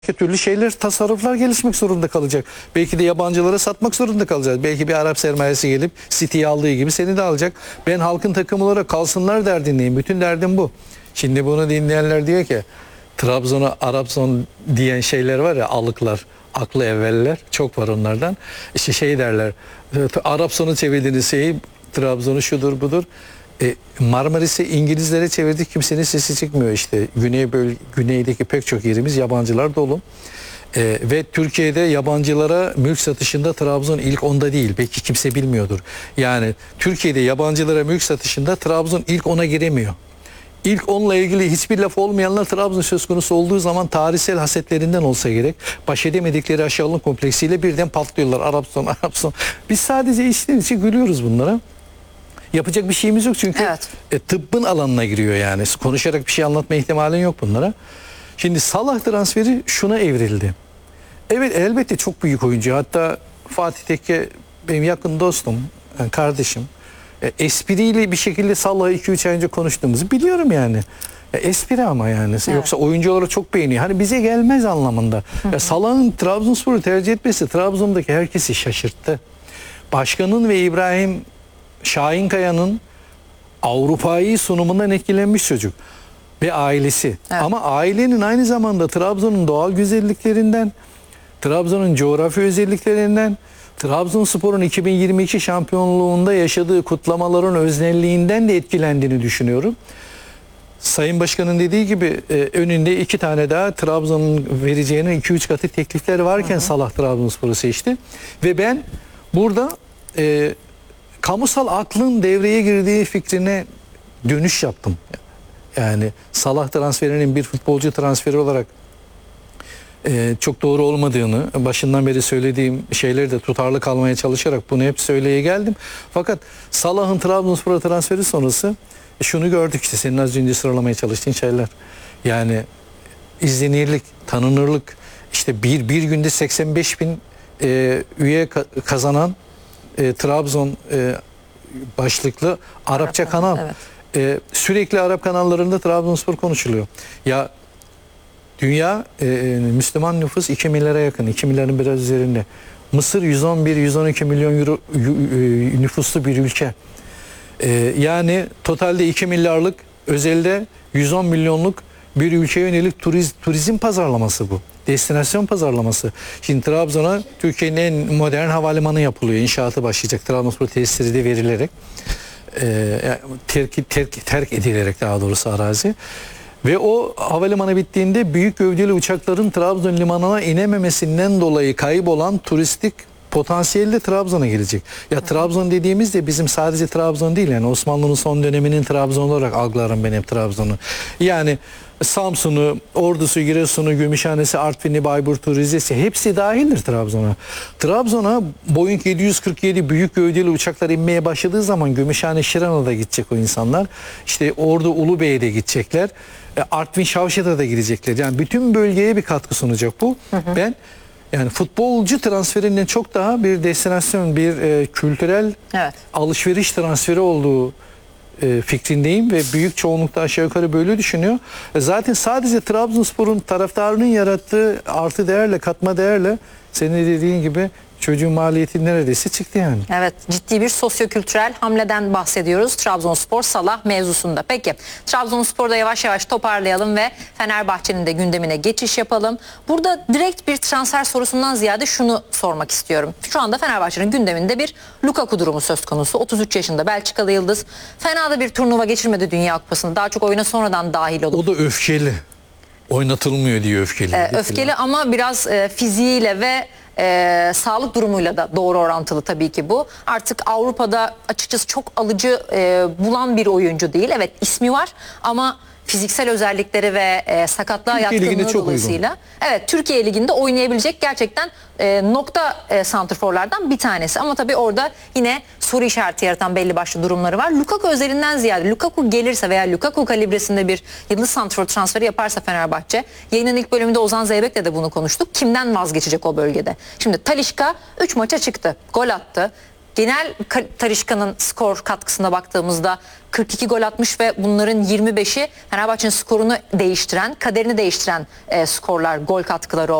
türlü şeyler, tasarruflar gelişmek zorunda kalacak. Belki de yabancılara satmak zorunda kalacağız. Belki bir Arap sermayesi gelip City'yi aldığı gibi seni de alacak. Ben halkın takımı olarak kalsınlar derdindeyim. Bütün derdim bu. Şimdi bunu dinleyenler diyor ki Trabzon'a Arapson diyen şeyler var ya, alıklar, aklı evveller çok var onlardan. İşte şey derler, Arapson'u çevirdiğiniz şeyi, Trabzon'u şudur budur. Marmaris'i İngilizlere çevirdik, kimsenin sesi çıkmıyor işte. Güneydeki pek çok yerimiz yabancılar dolu. Ve Türkiye'de yabancılara mülk satışında Trabzon ilk 10'da değil. Belki kimse bilmiyordur. Yani Türkiye'de yabancılara mülk satışında Trabzon ilk 10'a giremiyor. İlk 10'la ilgili hiçbir laf olmayanlar Trabzon söz konusu olduğu zaman tarihsel hasetlerinden olsa gerek baş edemedikleri aşağılık kompleksiyle birden patlıyorlar. Arapson, Arapson. Biz sadece içten içe gülüyoruz bunlara. Yapacak bir şeyimiz yok çünkü tıbbın alanına giriyor yani. Konuşarak bir şey anlatma ihtimalin yok bunlara. Şimdi Salah transferi şuna evrildi. Evet, elbette çok büyük oyuncu. Hatta Fatih Tekke benim yakın dostum, yani kardeşim. Espriyle bir şekilde Salah'ı 2-3 ay önce konuştuğumuzu biliyorum yani. Espri ama yani. Evet. Yoksa oyuncu olarak çok beğeniyor. Hani bize gelmez anlamında. Salah'ın Trabzonspor'u tercih etmesi Trabzon'daki herkesi şaşırttı. Başkanın ve İbrahim Şahinkaya'nın Avrupa'yı sunumundan etkilenmiş çocuk ve ailesi. Evet. Ama ailenin aynı zamanda Trabzon'un doğal güzelliklerinden, Trabzon'un coğrafi özelliklerinden, Trabzonspor'un 2022 şampiyonluğunda yaşadığı kutlamaların öznelliğinden de etkilendiğini düşünüyorum. Sayın Başkan'ın dediği gibi önünde 2 tane daha Trabzon'un vereceğinin 2-3 katı teklifler varken Salah Trabzonspor'u seçti. Ve ben burada kamusal aklın devreye girdiği fikrine dönüş yaptım. Yani Salah transferinin bir futbolcu transferi olarak çok doğru olmadığını, başından beri söylediğim şeyleri de tutarlı kalmaya çalışarak bunu hep söyleye geldim. Fakat Salah'ın Trabzonspor'a transferi sonrası şunu gördük, işte senin az önce sıralamaya çalıştığın şeyler. Yani izlenirlik, tanınırlık, işte bir günde 85 bin üye kazanan Trabzon başlıklı Arapça kanal. Evet. Sürekli Arap kanallarında Trabzonspor konuşuluyor. Ya dünya Müslüman nüfus 2 milyara yakın, 2 milyarın biraz üzerinde. Mısır 111-112 milyon euro nüfuslu bir ülke. Yani totalde 2 milyarlık, özelde 110 milyonluk bir ülkeye yönelik turizm pazarlaması bu. Destinasyon pazarlaması. Şimdi Trabzon'a Türkiye'nin en modern havalimanı yapılıyor. İnşaatı başlayacak. Trabzonspor tesisleri de verilerek, terk edilerek daha doğrusu arazi. Ve o havalimanı bittiğinde büyük gövdeli uçakların Trabzon limanına inememesinden dolayı kaybolan turistik potansiyeli de Trabzon'a gelecek. Ya Trabzon dediğimizde bizim sadece Trabzon değil, yani Osmanlı'nın son döneminin Trabzon olarak algılarım ben hep Trabzon'u. Yani Samsun'u, Ordu'su, Giresun'u, Gümüşhane'si, Artvin'i, Bayburt'u, Rize'si hepsi dahildir Trabzon'a. Trabzon'a Boeing 747 büyük gövdeli uçaklar inmeye başladığı zaman Gümüşhane, Şiran'a gidecek o insanlar. İşte Ordu, Ulubey'e de gidecekler. Artvin, Şavşat'a da gidecekler. Yani bütün bölgeye bir katkı sunacak bu. Ben yani futbolcu transferinden çok daha bir destinasyon, bir kültürel alışveriş transferi olduğu fikrindeyim ve büyük çoğunlukta aşağı yukarı böyle düşünüyor. Zaten sadece Trabzonspor'un taraftarının yarattığı artı değerle, katma değerle senin dediğin gibi çocuğun maliyeti neredeyse çıktı yani. Evet, ciddi bir sosyokültürel hamleden bahsediyoruz Trabzonspor Salah mevzusunda. Peki Trabzonspor'da yavaş yavaş toparlayalım ve Fenerbahçe'nin de gündemine geçiş yapalım. Burada direkt bir transfer sorusundan ziyade şunu sormak istiyorum. Şu anda Fenerbahçe'nin gündeminde bir Lukaku durumu söz konusu. 33 yaşında Belçikalı yıldız. Fena da bir turnuva geçirmedi Dünya Kupası'nda. Daha çok oyuna sonradan dahil olup. O da öfkeli. Oynatılmıyor diye öfkeli. Öfkeli ama biraz fiziğiyle ve sağlık durumuyla da doğru orantılı tabii ki bu. Artık Avrupa'da açıkçası çok alıcı bulan bir oyuncu değil. Evet, ismi var ama fiziksel özellikleri ve sakatlığa yatkınlığı dolayısıyla Türkiye Ligi'nde oynayabilecek gerçekten nokta santrforlardan bir tanesi. Ama tabii orada yine soru işareti yaratan belli başlı durumları var. Lukaku özelinden ziyade Lukaku gelirse veya Lukaku kalibresinde bir yıldız santrfor transferi yaparsa Fenerbahçe, yayının ilk bölümünde Ozan Zeybek'le de bunu konuştuk. Kimden vazgeçecek o bölgede? Şimdi Talisca 3 maça çıktı. Gol attı. genel Talisca'nın skor katkısına baktığımızda 42 gol atmış ve bunların 25'i Fenerbahçe'nin skorunu değiştiren, kaderini değiştiren skorlar, gol katkıları